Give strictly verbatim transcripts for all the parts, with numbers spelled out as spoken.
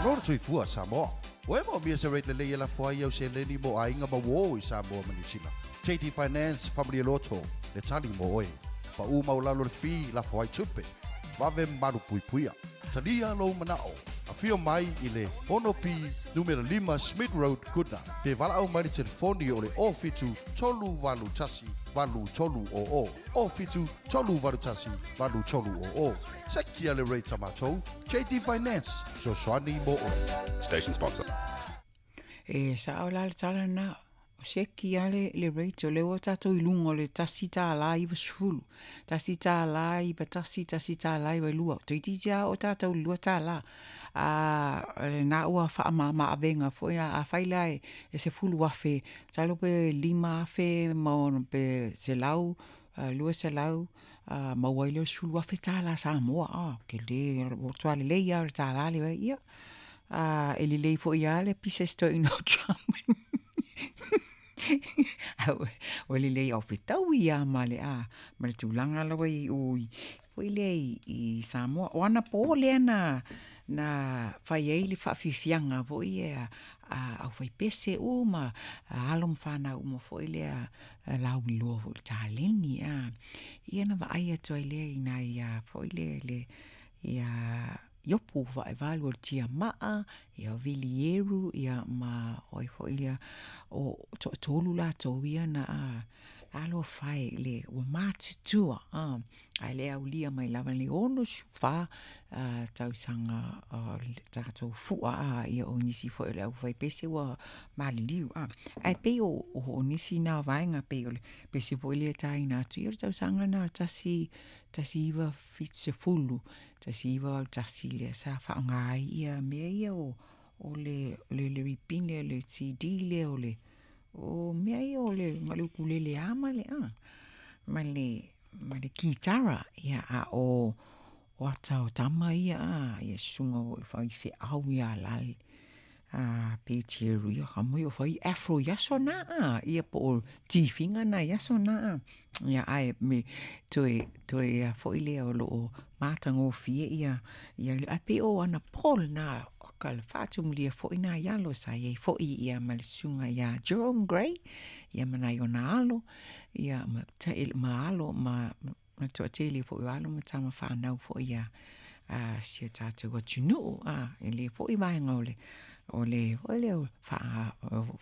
lor tui fua Samoa. Oe mo mia se rate le le la fua ia se le ni mo ainga ma wo i Samoa ma New Zealand. J T Finance Family Lotto le tali mo oe. Pa u mau la lor fi la fua i tupe. Wave maru pui puia. Talia lo manao. A fio mai i le Honopi numero lima Smith Road Kuna. Pe wala au mai le telefoni o le ofitu tolu walu tasi walu tolu o o. Ofitu tolu walu tasi walu tolu o o. Sekia le rate tamatou. J T Finance. So swani mo o. Station sponsor. E sa o la le tala na o seki ale le rate o le o tatou i lungo le tasi tā la i vasfulu. Tasi tā la i batasi tasi tā la i wailua. Toi tija o tatou lua tā la. A na ua wha ma ma avenga foi a whaila e, e se fulu wafe. Talo pe lima afe ma pe se lau, uh, lua se lau. Uh, ma waile sulu wafe tā la sa moa. Ah, ke le o toa le leia o tā la le wai ia. Ah, e le lei fo ia le pisa stoi no chama. O le lei au fetau ia ma le a. Ma le tūlanga lawa i ui. Fo i lei i Samoa. O ana po le ana na whai ei le whawhiwhianga fo i e au whai pese o ma alom whana o ma fo i le a lau i loa fo le tālengi a. I ana wa aia toa i le i na i a fo i le le i a iopu vai valu o tia maa, ia vilieru, ia ma oi fo ia o to, tolu la to ia na a alo fai le o matutua a ai le au lia mai lava le ono fa uh, tau sanga uh, tato fua a ia o nisi fo le au fai pese wa maliliu a ai pe o, o nisi na vainga pe o le pese fo le tai na tu ia tau sanga na tasi tasi iwa fit se fulu tasi iwa tasi le sa fa ngai ia me ia o o le le le ripine le C D le o le o me ia o le ngalu kulele ama le a ma le ma le kitara ia a o o atau tama ia a ia sunga o fa i fe au ia lal a pe cheru ia kamo ia fa i afro ia sona a ia po ti finga na ia sona ia ai me toi toi a fo ile o lo matango fie ia ia a pe o ana pol na kal fatu mlia fo ina ia lo sa ia fo ia malsunga ia Jerome Gray ia mana yo na alo ia ma ta il ma alo ma ma to tele fo alo ma tama fa na fo ia a sia tatu wa chunu a ele fo i vai ngole ole ole fa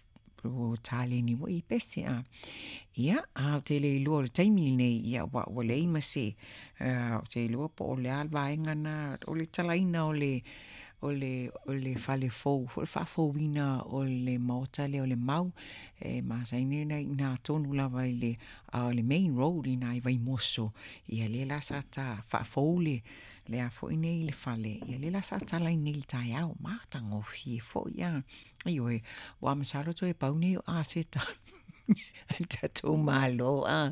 o tali ni mo i pese a ia a tele lo taimi nei ia wa ole ima se o te lo po ole al vai ngana ole talaina ole ole ole fale fo fo fa fo vina ole mota le ole mau e ma saine na na tonu la vai le ole main road ina i vai moso ia le la sa ta fa fo le le a fo ine le fale ia le la sa ta la ine tai au ma tango fi fo ia io e wa masalo to e pauni a se ta ta to malo a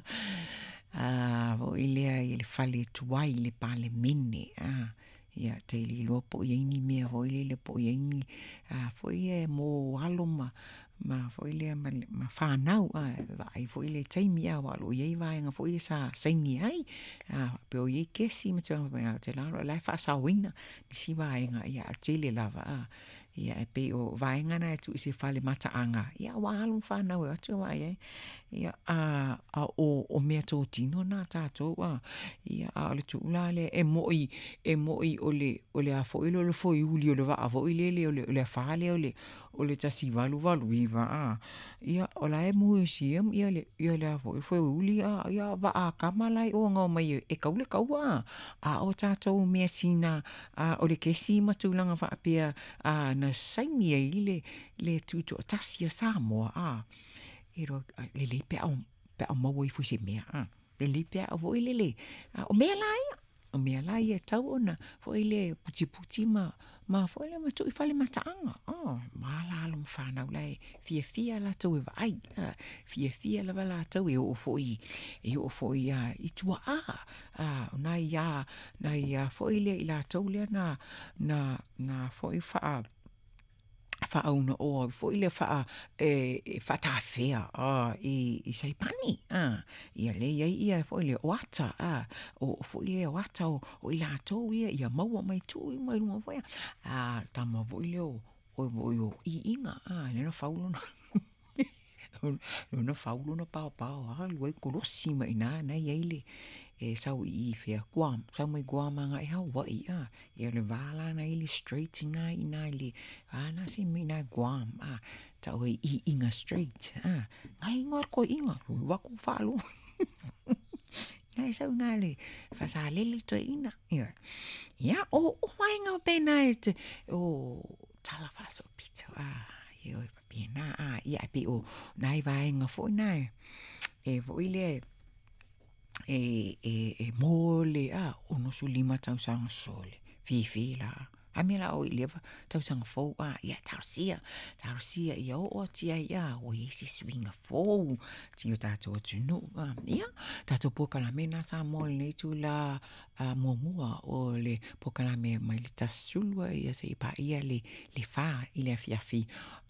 a vo ile ile fale tuai le pale mini a ia te li lo po yeni me ho ile le po yeni a foi e mo aloma ma foi le ma, ma fa nau a ai foi le taimi a wa lo ye vai nga foi sa saimi ai a pe o ye ke si me tanga pa te la la fa sa wina ni si vai nga ia te le lava a ia pe o vai nga na tu se fale mata anga ia wa alom fa nau a tu vai ia a a o o me to tino na ta to a ia a le tu la le e moi e moi ole ole a fo ile le fo i uli ole va a fo ile le ole ole fa le ole ole tasi valu valu iva a ia ola e museum ia le ia le fo fo uli a ia va a kamala o nga mai e kaule kaua a o tato me sina a ole ke si matulanga va pia a na saimi ile le tuto tasi sa mo a iro le le pe o pe o mo i fu se me a le le pe o ile le o me lai o mea lai e tau ona fo ile puti puti ma ma fo ile ma tu i fale mataanga oh ma la lo mfana ulai fia fia la tau e vai fia fia la la tau e o fo i e o fo i a i tua a a na ia na ia fo ile i la tau le na na na fo i fa whaauna o, fo ile wha, e, whatawhea, a, i, i Saipani, a, ia le ia ia, fo ile o ata, a, o, fo ile o ata, o, o ila atou ia, ia maua mai tu, i mai runga foia, a, tama fo ile o, o, o, o, i inga, a, lena whaulona, lena whaulona pao pao, a, luai kolosi mai nā, nai eile, e sau i whea Guam, sau mai Guam anga e Hawaii, a, ia le wala na ili straight ina ina ili, a, na si mi na Guam, a, tau e i inga straight, a, ngai inga ko inga, waku whalu, ngai sau ngā le, whasa lele to ina, ia, ia, o, o mainga pena e te, o, tala whaso pito, a, ia, pena, a, ia, pe o, nai vaenga fo nai, e, fo ile, e e e mole a ono su lima tau sang sole fi fi la a me la o leva tau sang fo a ia tarsia tarsia ia o tia ia o isi swinga fo tio tato tu no a ia tato poka la mena sa mole ne tu la a momua o le poka la me mai le tasulua ia se pa ia le le fa ile fia fi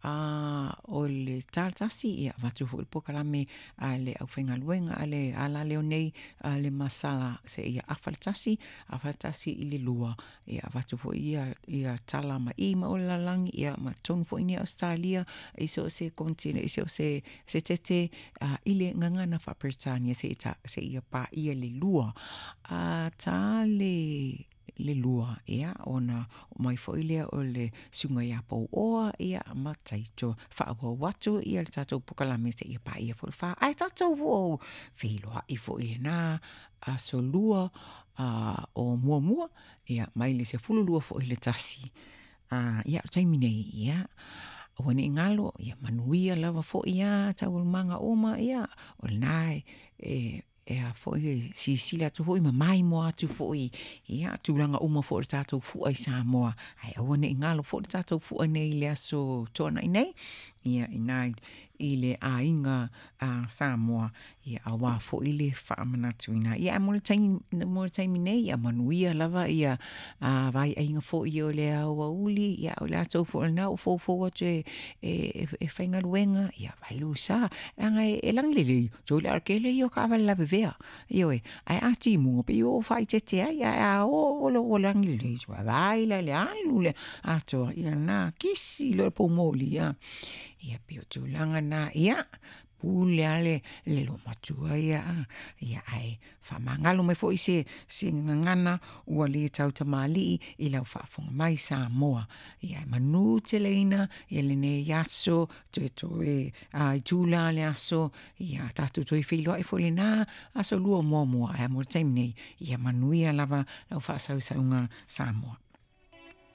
a o le tartasi ia vatu fo poka la me a le au fenga luenga a le ala le nei a le masala se ia afaltasi afaltasi ile lua ia vatu fo ia ia tala ma i ma o la langi ia ma tonu fo ini Australia iso se kontina iso se se tete uh, ile ngangana fa Britania se ita se ia pa ia le lua a uh, ta le le lua ia ona mai fo ile o le sunga ia po oa ia ma taito fa o watu ia le tato pokala me se ia pa ia fo fa ai tato vo filo i fo ile na a solua a o mua mua ia mai le se fululua fo ile tasi a ia taimi nei ia o ne ngalo ia manuia lava fo ia tau manga oma ia o nai e e a foi si si la tu foi mai mo atu foi ia tu langa uma fo tato fu ai sa mo ai o ne ngalo fo tato fu nei le so tona nei ia inai ile a inga a Samoa ia a wa fo ile fa mana tuina ia mo taimi mo taimi nei a manuia lava ia a vai a inga fo ia le a uli ia o la to fo na fo fo te e e fainga luenga ia vai lu sa anga e lang le jo le arkele io ka va la vea io e ai ati mo pe io fai te te ia a o lo o lang le vai la le alu le a to ia na kisi lo po moli ia ia pio tu langa na ia pule ale le lo matua ia ia ai fa mangalo me foi se se ngana ua le tau tamali i lau fa fonga mai Samoa ia manu te leina ia le ne yaso to to e ai tula le aso ia tatu to i filo ai fo le na aso luo mo mo ai mo taimi nei ia manuia lava lau fa sau saunga Samoa